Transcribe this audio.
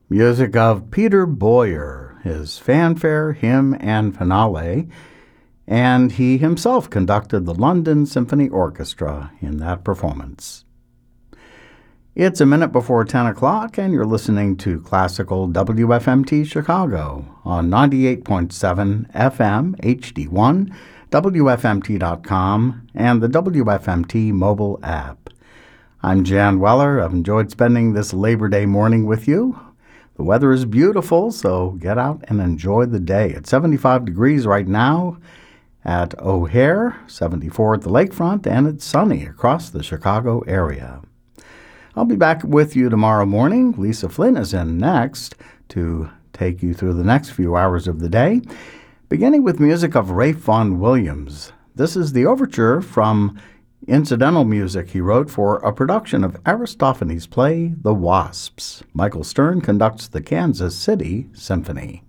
Music of Peter Boyer, his fanfare, hymn, and finale, and he himself conducted the London Symphony Orchestra in that performance. It's a minute before 10 o'clock, and you're listening to Classical WFMT Chicago on 98.7 FM HD1, WFMT.com, and the WFMT mobile app. I'm Jan Weller. I've enjoyed spending this Labor Day morning with you. The weather is beautiful, so get out and enjoy the day. It's 75 degrees right now at O'Hare, 74 at the lakefront, and it's sunny across the Chicago area. I'll be back with you tomorrow morning. Lisa Flynn is in next to take you through the next few hours of the day, beginning with music of Ralph Vaughan Williams. This is the overture from incidental music he wrote for a production of Aristophanes' play, The Wasps. Michael Stern conducts the Kansas City Symphony.